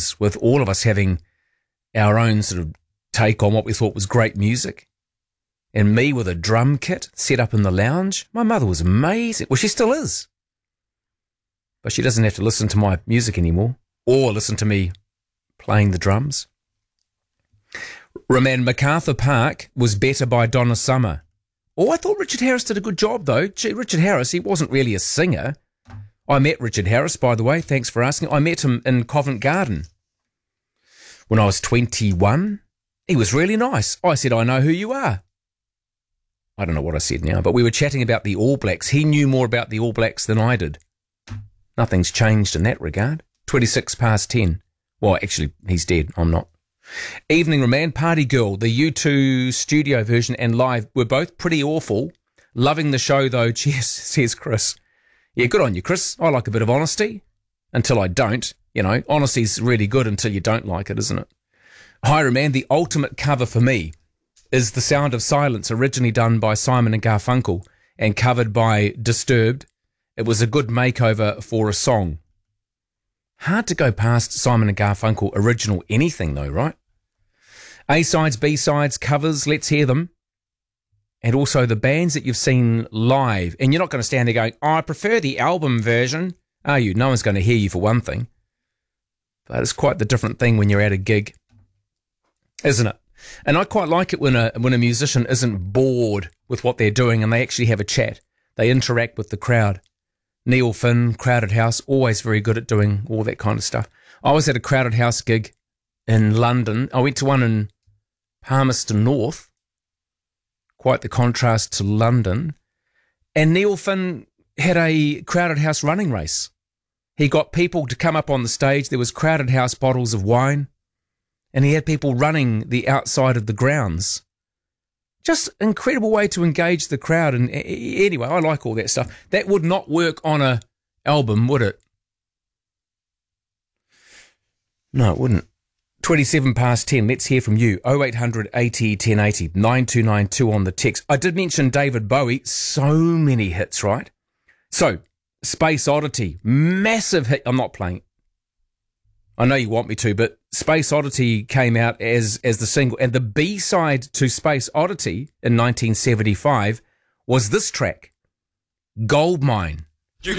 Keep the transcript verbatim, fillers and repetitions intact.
was, with all of us having our own sort of take on what we thought was great music. And me with a drum kit set up in the lounge. My mother was amazing. Well, she still is. But she doesn't have to listen to my music anymore or listen to me playing the drums. Roman MacArthur Park was better by Donna Summer. Oh, I thought Richard Harris did a good job, though. Gee, Richard Harris, he wasn't really a singer. I met Richard Harris, by the way. Thanks for asking. I met him in Covent Garden when I was twenty-one. He was really nice. I said, I know who you are. I don't know what I said now, but we were chatting about the All Blacks. He knew more about the All Blacks than I did. Nothing's changed in that regard. twenty-six past ten. Well, actually, he's dead. I'm not. Evening Roman, Party Girl, the U two studio version and live were both pretty awful. Loving the show, though. Cheers, says Chris. Yeah, good on you, Chris. I like a bit of honesty until I don't. You know, honesty's really good until you don't like it, isn't it? Hi, Roman. The ultimate cover for me is The Sound of Silence, originally done by Simon and Garfunkel and covered by Disturbed. It was a good makeover for a song. Hard to go past Simon and Garfunkel original anything, though, right? A-sides, B-sides, covers, let's hear them. And also the bands that you've seen live. And you're not going to stand there going, oh, I prefer the album version. Are you? No one's going to hear you for one thing. But it's quite the different thing when you're at a gig, isn't it? And I quite like it when a when a musician isn't bored with what they're doing and they actually have a chat. They interact with the crowd. Neil Finn, Crowded House, always very good at doing all that kind of stuff. I was at a Crowded House gig in London. I went to one in Palmerston North. Quite the contrast to London. And Neil Finn had a Crowded House running race. He got people to come up on the stage. There was Crowded House bottles of wine. And he had people running the outside of the grounds. Just an incredible way to engage the crowd. And anyway, I like all that stuff. That would not work on a album, would it? No, it wouldn't. twenty-seven past ten, let's hear from you. oh eight hundred eighty ten eighty, nine two nine two on the text. I did mention David Bowie. So many hits, right? So, Space Oddity, massive hit. I'm not playing it. I know you want me to, but Space Oddity came out as, as the single. And the B-side to Space Oddity in nineteen seventy-five was this track, Goldmine.